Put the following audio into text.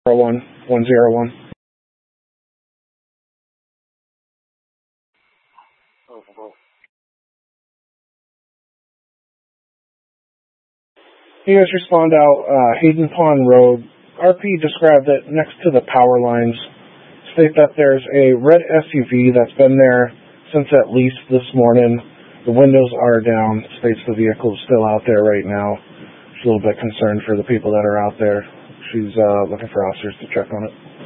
101. You guys respond out Hayden Pond Road. RP described it next to the power lines. State that there's a red SUV that's been there since at least this morning. The windows are down. States the vehicle is still out there right now. She's a little bit concerned for the people that are out there. She's looking for officers to check on it.